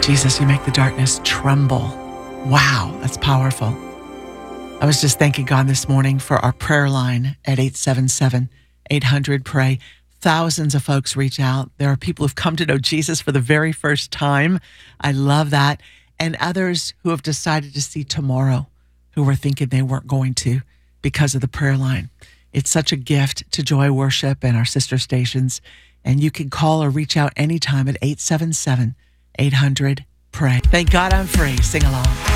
Jesus, you make the darkness tremble. Wow, that's powerful. I was just thanking God this morning for our prayer line at 877-800-PRAY. Thousands of folks reach out. There are people who've come to know Jesus for the very first time. I love that. And others who have decided to see tomorrow, who were thinking they weren't going to because of the prayer line. It's such a gift to Joy Worship and our sister stations. And you can call or reach out anytime at 877-800-PRAY. Thank God I'm free. Sing along.